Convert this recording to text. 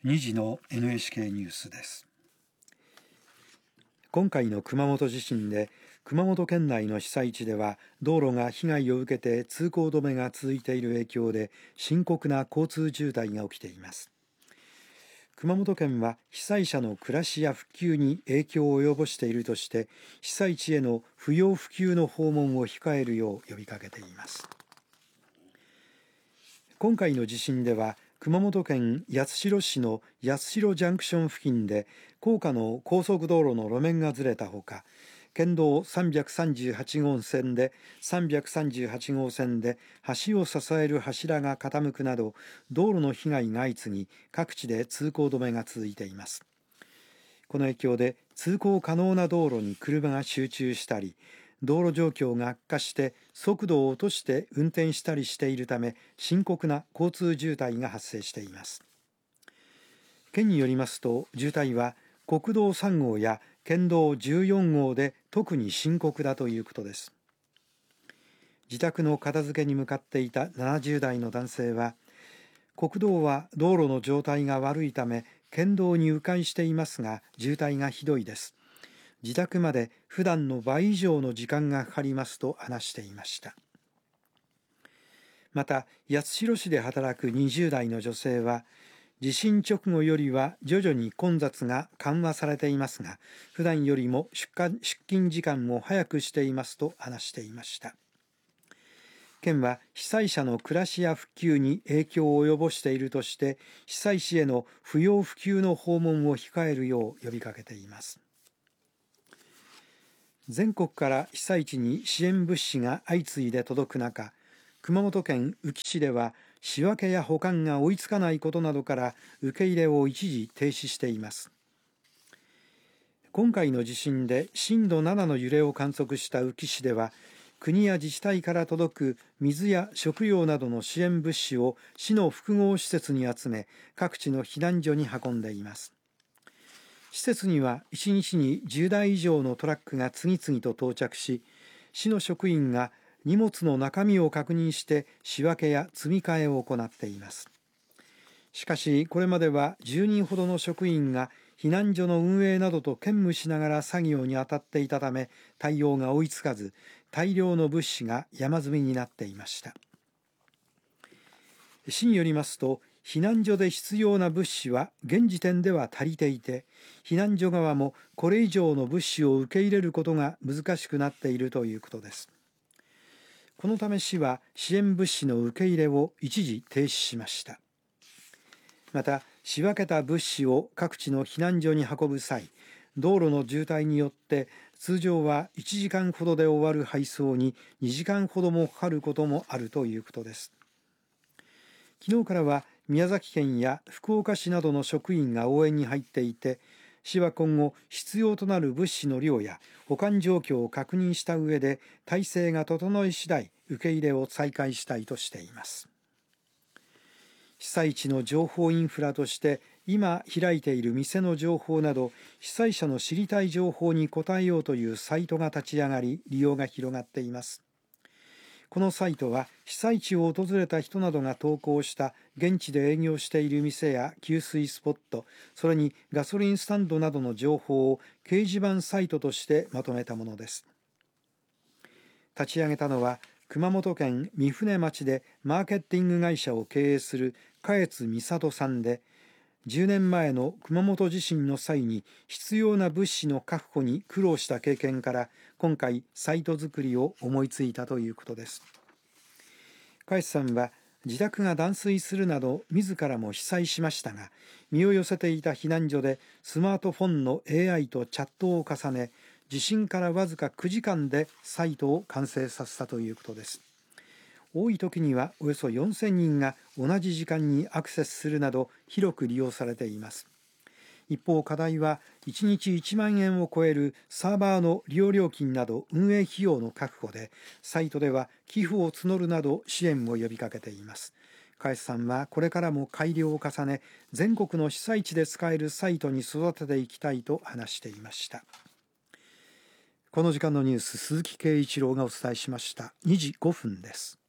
2時の NHK ニュースです。 今回の熊本地震で熊本県内の被災地では道路が被害を受けて通行止めが続いている影響で深刻な交通渋滞が起きています。熊本県は被災者の暮らしや復旧に影響を及ぼしているとして被災地への不要不急の訪問を控えるよう呼びかけています。今回の地震では熊本県八代市の八代ジャンクション付近で高架の高速道路の路面がずれたほか、県道338号線で橋を支える柱が傾くなど道路の被害が相次ぎ各地で通行止めが続いています。この影響で通行可能な道路に車が集中したり、道路状況が悪化して速度を落として運転したりしているため深刻な交通渋滞が発生しています。県によりますと渋滞は国道3号や県道14号で特に深刻だということです。自宅の片付けに向かっていた70代の男性は、国道は道路の状態が悪いため県道に迂回していますが渋滞がひどいです。自宅まで普段の倍以上の時間がかかりますと話していました。また八代市で働く20代の女性は、地震直後よりは徐々に混雑が緩和されていますが、普段よりも出勤時間も早くしていますと話していました。県は被災者の暮らしや復旧に影響を及ぼしているとして被災地への不要不急の訪問を控えるよう呼びかけています。全国から被災地に支援物資が相次いで届く中、熊本県宇城市では仕分けや保管が追いつかないことなどから受け入れを一時停止しています。今回の地震で震度7の揺れを観測した宇城市では、国や自治体から届く水や食料などの支援物資を市の複合施設に集め、各地の避難所に運んでいます。施設には1日に10台以上のトラックが次々と到着し、市の職員が荷物の中身を確認して仕分けや積み替えを行っています。しかしこれまでは10人ほどの職員が避難所の運営などと兼務しながら作業に当たっていたため対応が追いつかず、大量の物資が山積みになっていました。市によりますと、避難所で必要な物資は現時点では足りていて、避難所側もこれ以上の物資を受け入れることが難しくなっているということです。このため市は支援物資の受け入れを一時停止しました。また仕分けた物資を各地の避難所に運ぶ際、道路の渋滞によって通常は1時間ほどで終わる配送に2時間ほどもかかることもあるということです。昨日からは宮崎県や福岡市などの職員が応援に入っていて、市は今後必要となる物資の量や保管状況を確認した上で体制が整い次第受け入れを再開したいとしています。被災地の情報インフラとして今開いている店の情報など被災者の知りたい情報に応えようというサイトが立ち上がり利用が広がっています。このサイトは被災地を訪れた人などが投稿した現地で営業している店や給水スポット、それにガソリンスタンドなどの情報を掲示板サイトとしてまとめたものです。立ち上げたのは熊本県御船町でマーケティング会社を経営する嘉悦美里さんで、10年前の熊本地震の際に必要な物資の確保に苦労した経験から今回サイト作りを思いついたということです。嘉悦さんは自宅が断水するなど自らも被災しましたが、身を寄せていた避難所でスマートフォンの AI とチャットを重ね、地震からわずか9時間でサイトを完成させたということです。多い時にはおよそ4000人が同じ時間にアクセスするなど広く利用されています。一方課題は1日1万円を超えるサーバーの利用料金など運営費用の確保で、サイトでは寄付を募るなど支援を呼びかけています。嘉悦さんはこれからも改良を重ね、全国の被災地で使えるサイトに育てていきたいと話していました。この時間のニュース、鈴木圭一郎がお伝えしました。2時5分です。